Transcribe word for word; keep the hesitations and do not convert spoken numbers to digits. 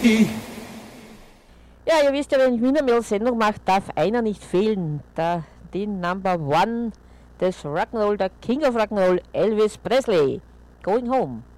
Ja, ihr wisst ja, wenn ich Wiener Mail Sendung mache, darf einer nicht fehlen. Da den Number One des Rock'n'Roll, der King of Rock'n'Roll, Elvis Presley. Going Home.